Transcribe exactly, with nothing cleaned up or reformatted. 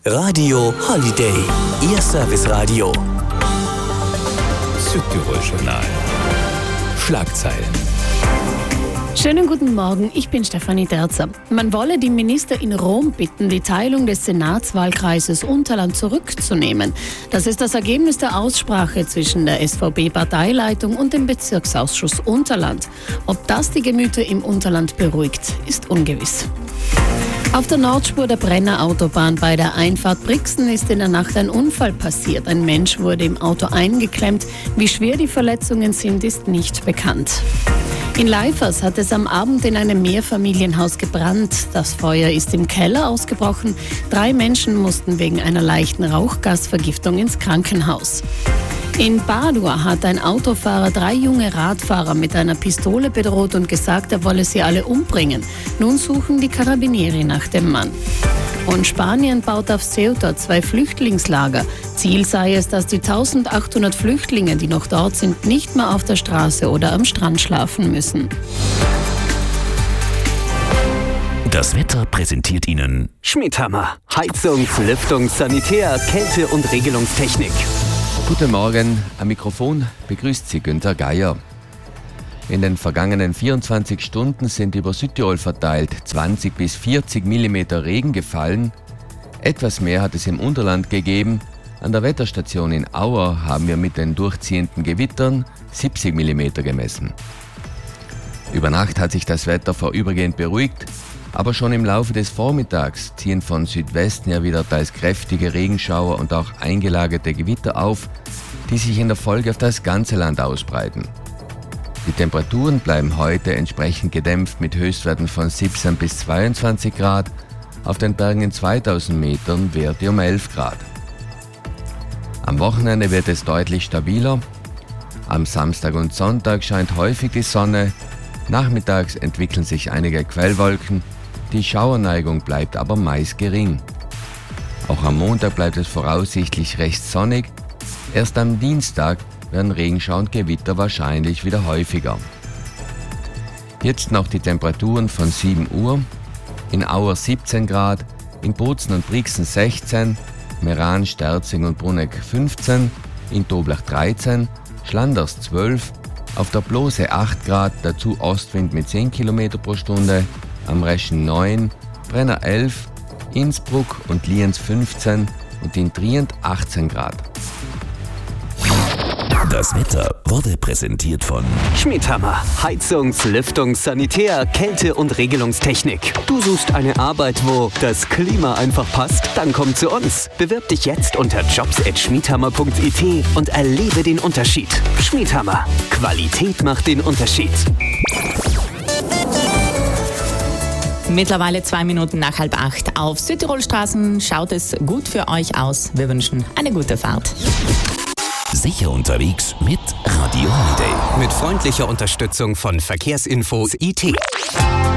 Radio Holiday, Ihr Serviceradio. Südtirol-Journal. Schlagzeilen. Schönen guten Morgen, ich bin Stefanie Derzer. Man wolle die Minister in Rom bitten, die Teilung des Senatswahlkreises Unterland zurückzunehmen. Das ist das Ergebnis der Aussprache zwischen der S V B-Parteileitung und dem Bezirksausschuss Unterland. Ob das die Gemüter im Unterland beruhigt, ist ungewiss. Auf der Nordspur der Brenner Autobahn bei der Einfahrt Brixen ist in der Nacht ein Unfall passiert. Ein Mensch wurde im Auto eingeklemmt. Wie schwer die Verletzungen sind, ist nicht bekannt. In Leifers hat es am Abend in einem Mehrfamilienhaus gebrannt. Das Feuer ist im Keller ausgebrochen. Drei Menschen mussten wegen einer leichten Rauchgasvergiftung ins Krankenhaus. In Padua hat ein Autofahrer drei junge Radfahrer mit einer Pistole bedroht und gesagt, er wolle sie alle umbringen. Nun suchen die Carabinieri nach dem Mann. Und Spanien baut auf Ceuta zwei Flüchtlingslager. Ziel sei es, dass die eintausendachthundert Flüchtlinge, die noch dort sind, nicht mehr auf der Straße oder am Strand schlafen müssen. Das Wetter präsentiert Ihnen Schmidhammer. Heizungs-, Lüftungs-, Sanitär-, Kälte- und Regelungstechnik. Guten Morgen, am Mikrofon begrüßt Sie Günther Geier. In den vergangenen vierundzwanzig Stunden sind über Südtirol verteilt zwanzig bis vierzig Millimeter Regen gefallen. Etwas mehr hat es im Unterland gegeben. An der Wetterstation in Auer haben wir mit den durchziehenden Gewittern siebzig Millimeter gemessen. Über Nacht hat sich das Wetter vorübergehend beruhigt, aber schon im Laufe des Vormittags ziehen von Südwesten her wieder teils kräftige Regenschauer und auch eingelagerte Gewitter auf, die sich in der Folge auf das ganze Land ausbreiten. Die Temperaturen bleiben heute entsprechend gedämpft mit Höchstwerten von siebzehn bis zweiundzwanzig Grad, auf den Bergen in zweitausend Metern Werte um elf Grad. Am Wochenende wird es deutlich stabiler. Am Samstag und Sonntag scheint häufig die Sonne, nachmittags entwickeln sich einige Quellwolken, die Schauerneigung bleibt aber meist gering. Auch am Montag bleibt es voraussichtlich recht sonnig, erst am Dienstag werden Regenschauer und Gewitter wahrscheinlich wieder häufiger. Jetzt noch die Temperaturen von sieben Uhr. In Auer siebzehn Grad, in Bozen und Brixen sechzehn, Meran, Sterzing und Bruneck fünfzehn, in Toblach dreizehn, Schlanders zwölf, auf der Blose acht Grad, dazu Ostwind mit zehn Kilometer pro Stunde, am Reschen neun, Brenner elf, Innsbruck und Lienz fünfzehn und in Trient achtzehn Grad. Das Wetter wurde präsentiert von Schmidhammer. Heizungs-, Lüftungs-, Sanitär-, Kälte- und Regelungstechnik. Du suchst eine Arbeit, wo das Klima einfach passt? Dann komm zu uns. Bewirb dich jetzt unter jobs at schmidhammer punkt i t und erlebe den Unterschied. Schmidhammer. Qualität macht den Unterschied. Mittlerweile zwei Minuten nach halb acht. Auf Südtirolstraßen schaut es gut für euch aus. Wir wünschen eine gute Fahrt. Sicher unterwegs mit Radio Holiday. Mit freundlicher Unterstützung von Verkehrsinfos I T.